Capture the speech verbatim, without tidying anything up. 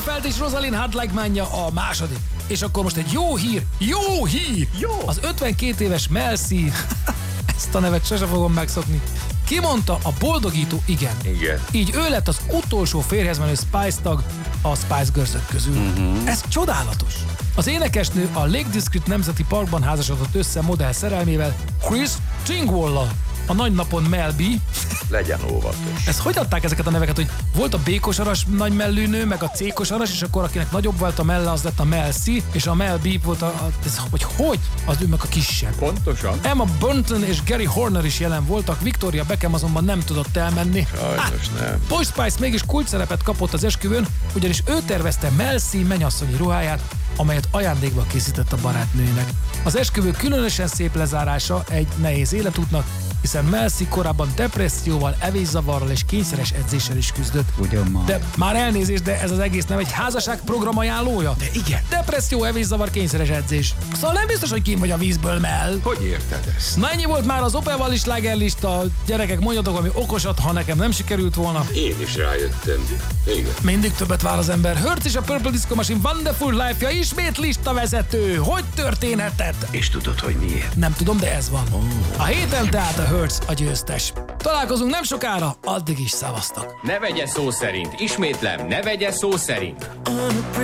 Felt és Rosalind Hadlike-mánja a második. És akkor most egy jó hír, jó hír! Jó. Az ötvenkét éves Mel C, ezt a nevet sose fogom megszokni, kimondta a boldogító igen. Igen. Így ő lett az utolsó férjhez menő Spice tag a Spice Girls-ök közül. Uh-huh. Ez csodálatos. Az énekesnő a Lake District Nemzeti Parkban házasodott össze modell szerelmével, Chris Chingwall-lal. A nagynapon Mel B. Legyen óvatos. Ez hogy adták ezeket a neveket, hogy volt a B-kosaras nagy mellű nő, meg a C-kosaras, és akkor akinek nagyobb volt a melle, az lett a Mel C, és a Mel B volt a... a ez, hogy hogy? Az ő meg a kisebb. Pontosan? Emma Bunton és Gary Horner is jelen voltak, Victoria Beckham azonban nem tudott elmenni. Sajnos nem. Posh Spice mégis kulcsszerepet kapott az esküvőn, ugyanis ő tervezte Mel C mennyasszonyi ruháját, amelyet ajándékba készített a barátnőjének. Az esküvő különösen szép lezárása egy nehéz életútnak, hiszen Mel C korábban depresszióval, evészavarral és kényszeres edzéssel is küzdött. Ugyan ma. De már elnézést, de ez az egész nem egy házasságprogram ajánlója? De igen. Depresszió, evészavar, kényszeres edzés. Szóval nem biztos, hogy kim vagy a vízből, Mel. Hogy érted ezt? Na ennyi volt már az Opel-Wallis slágerlista. Gyerekek, mondjatok, ami okosat, ha nekem nem sikerült volna. Én is rájöttem. Igen. Mindig többet vár az ember. Hertz és a Purple Disco Machine Wonderful Life-ja ismét listavezető. Hogy történhetett? És tudod, hogy miért? Nem tudom, de ez van. Oh. A héten tehát a Hertz a győztes. Találkozunk nem sokára, addig is szavaztak. Ne vegye szó szerint. Ismétlem, ne vegye szó szerint.